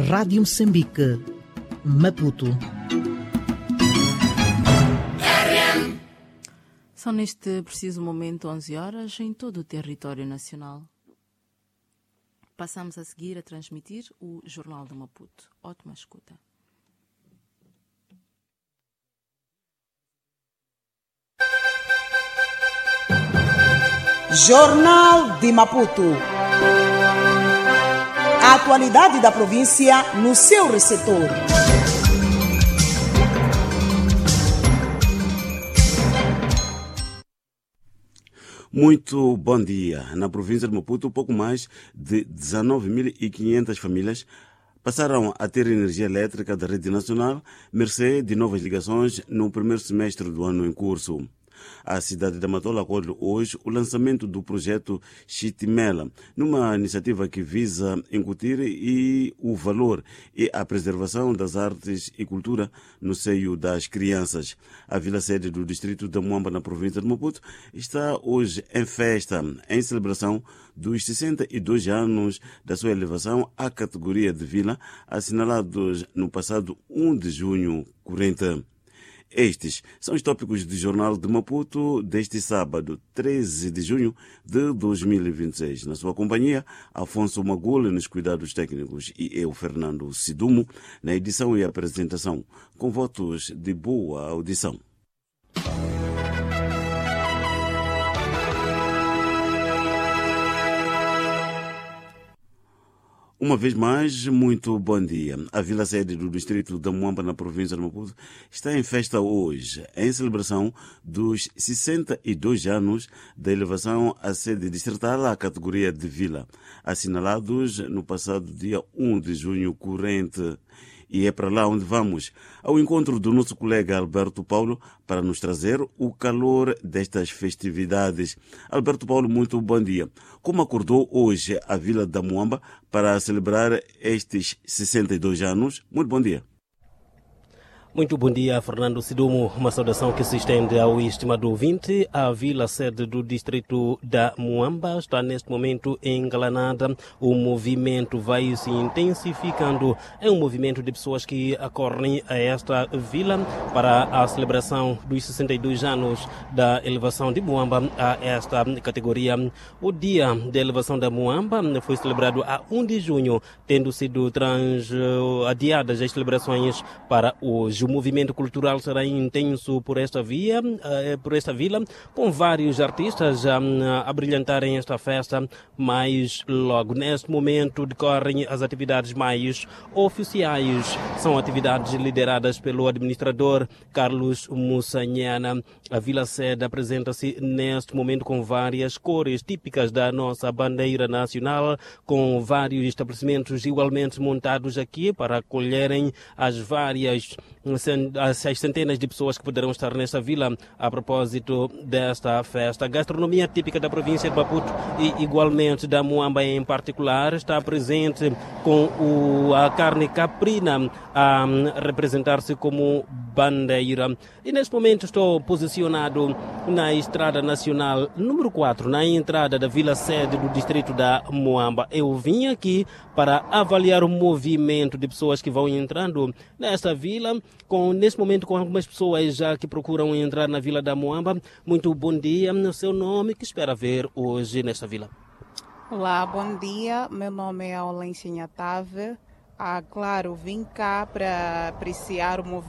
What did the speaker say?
Rádio Moçambique, Maputo. São neste preciso momento 11 horas em todo o território nacional. Passamos a seguir a transmitir o Jornal de Maputo. Ótima escuta. Jornal de Maputo. A atualidade da província no seu receptor. Muito bom dia. Na província de Maputo, pouco mais de 19.500 famílias passaram a ter energia elétrica da rede nacional, mercê de novas ligações no primeiro semestre do ano em curso. A cidade da Matola acolhe hoje o lançamento do projeto Chitimela, numa iniciativa que visa incutir o valor e a preservação das artes e cultura no seio das crianças. A vila-sede do distrito da Muamba, na província de Maputo, está hoje em festa, em celebração dos 62 anos da sua elevação à categoria de vila, assinalados no passado 1 de junho corrente. Estes são os tópicos do Jornal de Maputo deste sábado, 13 de junho de 2026. Na sua companhia, Afonso Magule nos cuidados técnicos e eu, Fernando Sidumo, na edição e apresentação, com votos de boa audição. Uma vez mais, muito bom dia. A vila-sede do distrito da Muamba, na província de Maputo, está em festa hoje, em celebração dos 62 anos da elevação à sede distrital à categoria de vila, assinalados no passado dia 1 de junho corrente. E é para lá onde vamos, ao encontro do nosso colega Alberto Paulo, para nos trazer o calor destas festividades. Alberto Paulo, muito bom dia. Como acordou hoje a Vila da Muamba para celebrar estes 62 anos? Muito bom dia. Muito bom dia, Fernando Sidumo. Uma saudação que se estende ao estimado ouvinte. A vila-sede do distrito da Muamba está neste momento engalanada. O movimento vai se intensificando. É um movimento de pessoas que acorrem a esta vila para a celebração dos 62 anos da elevação de Muamba a esta categoria. O dia da elevação da Muamba foi celebrado a 1 de junho, tendo sido adiadas as celebrações para hoje. O movimento cultural será intenso por esta vila, com vários artistas a brilhantarem esta festa, mas logo neste momento decorrem as atividades mais oficiais. São atividades lideradas pelo administrador Carlos Mussanhana. A vila-sede apresenta-se neste momento com várias cores típicas da nossa bandeira nacional, com vários estabelecimentos igualmente montados aqui para acolherem as centenas de pessoas que poderão estar nesta vila a propósito desta festa. A gastronomia típica da província de Maputo e igualmente da Muamba em particular está presente com a carne caprina a representar-se como bandeira. E neste momento estou posicionado na Estrada Nacional número 4, na entrada da vila-sede do distrito da Muamba. Eu vim aqui para avaliar o movimento de pessoas que vão entrando nesta vila, neste momento com algumas pessoas já que procuram entrar na Vila da Muamba. Muito bom dia, o seu nome, que espera ver hoje nesta vila? Olá, bom dia, meu nome é Olência Tave. Claro, vim cá para apreciar o movimento